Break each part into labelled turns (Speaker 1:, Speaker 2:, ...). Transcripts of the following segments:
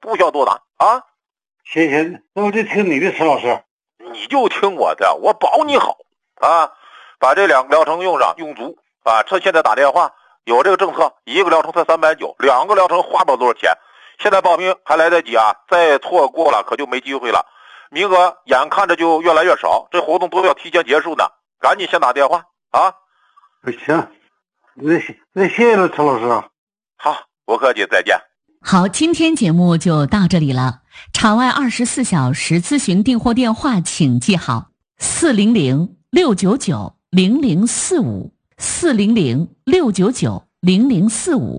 Speaker 1: 不需要多难啊。
Speaker 2: 谢谢，那我就听你的，陈老师。
Speaker 1: 你就听我的，我保你好啊！把这2个疗程用上用足啊！趁现在打电话，有这个政策，1个疗程才390，2个疗程花不了多少钱。现在报名还来得及啊，再错过了可就没机会了。名额眼看着就越来越少，这活动都要提前结束呢，赶紧先打电话啊！
Speaker 2: 行，那谢谢了，陈老师。
Speaker 1: 好，不客气，再见。
Speaker 3: 好，今天节目就到这里了。场外24小时咨询订货电话请记好：400-699-0045 400-699-0045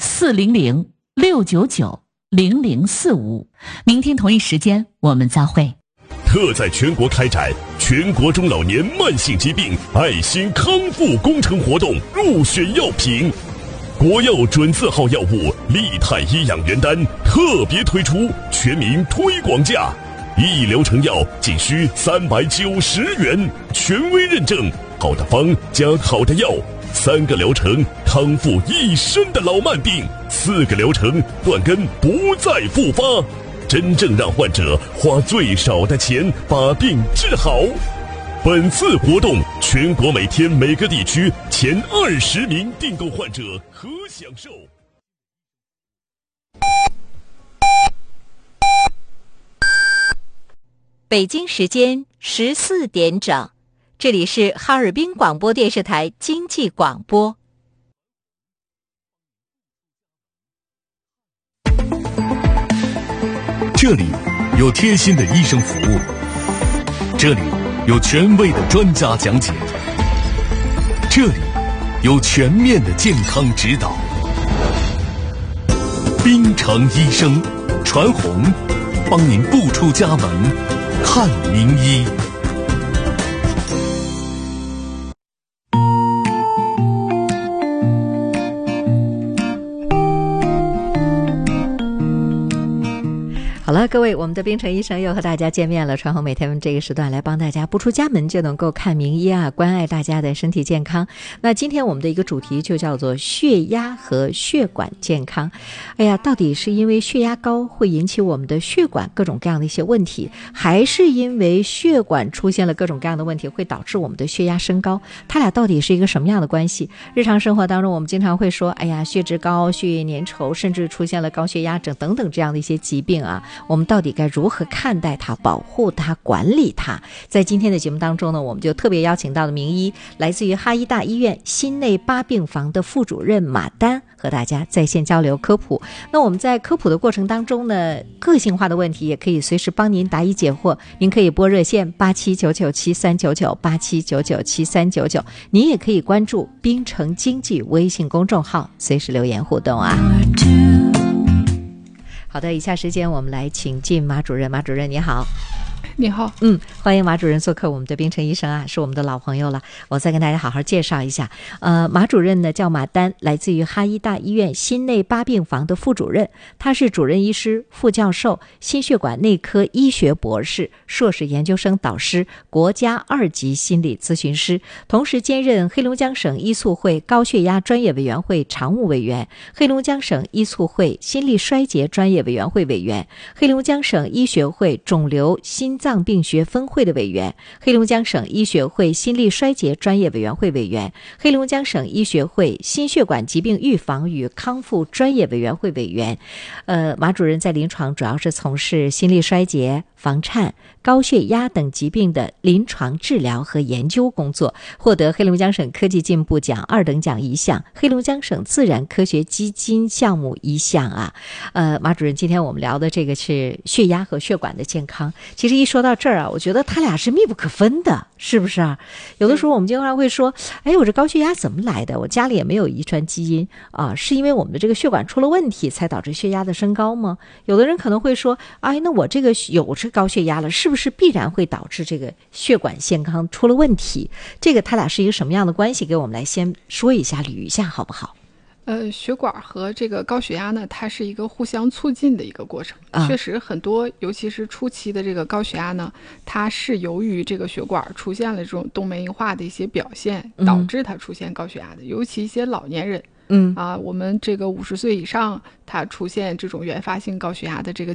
Speaker 3: 400-699-0045。明天同一时间我们再会。
Speaker 4: 特在全国开展全国中老年慢性疾病爱心康复工程活动入选药品。国药准字号药物利泰医养元丹特别推出全民推广价，1疗程药仅需390元，权威认证，好的方加好的药，3个疗程康复一身的老慢病，4个疗程断根不再复发，真正让患者花最少的钱把病治好。本次活动，全国每天每个地区前20名订购患者可享受。
Speaker 5: 北京时间14点整，这里是哈尔滨广播电视台经济广播。
Speaker 4: 这里有贴心的医生服务，这里有权威的专家讲解，这里有全面的健康指导。滨城医生传红，帮您不出家门看名医。
Speaker 5: 好了，各位，我们的滨城医生又和大家见面了。传红每天这个时段来帮大家不出家门就能够看名医啊，关爱大家的身体健康。那今天我们的一个主题就叫做血压和血管健康。哎呀，到底是因为血压高会引起我们的血管各种各样的一些问题，还是因为血管出现了各种各样的问题会导致我们的血压升高？它俩到底是一个什么样的关系？日常生活当中我们经常会说，哎呀，血脂高、血液粘稠，甚至出现了高血压症等等这样的一些疾病啊，我们到底该如何看待它、保护它、管理它？在今天的节目当中呢，我们就特别邀请到的名医，来自于哈医大医院心内8病房的副主任马丹，和大家在线交流科普。那我们在科普的过程当中呢，个性化的问题也可以随时帮您答疑解惑。您可以拨热线87997399 87997399，您也可以关注滨城经济微信公众号，随时留言互动啊。好的，以下时间我们来请进马主任。马主任你好。
Speaker 6: 你好，
Speaker 5: 欢迎马主任做客我们的滨城医生啊，是我们的老朋友了。我再跟大家好好介绍一下，马主任呢叫马丹，来自于哈医大医院心内8病房的副主任，他是主任医师、副教授、心血管内科医学博士、硕士研究生导师、国家2级心理咨询师，同时兼任黑龙江省医促会高血压专业委员会常务委员、黑龙江省医促会心力衰竭专业委员会委员、黑龙江省医学会肿瘤心脏病学分会的委员、黑龙江省医学会心力衰竭专业委员会委员、黑龙江省医学会心血管疾病预防与康复专业委员会委员。马主任在临床主要是从事心力衰竭、房颤、高血压等疾病的临床治疗和研究工作，获得黑龙江省科技进步奖2等奖1项，黑龙江省自然科学基金项目1项啊。马主任，今天我们聊的这个是血压和血管的健康。其实一说到这儿啊，我觉得它俩是密不可分的，是不是啊？有的时候我们经常会说，哎，我这高血压怎么来的？我家里也没有遗传基因啊，是因为我们的这个血管出了问题才导致血压的升高吗？有的人可能会说，哎，那我这个有这高血压了，是不是必然会导致这个血管健康出了问题？这个它俩是一个什么样的关系？给我们来先说一下、捋一下，好不好？
Speaker 6: 血管和这个高血压呢，它是一个互相促进的一个过程。确实很多，尤其是初期的这个高血压呢，它是由于这个血管出现了这种动脉硬化的一些表现，导致它出现高血压的。尤其一些老年人，我们这个50岁以上，它出现这种原发性高血压的这个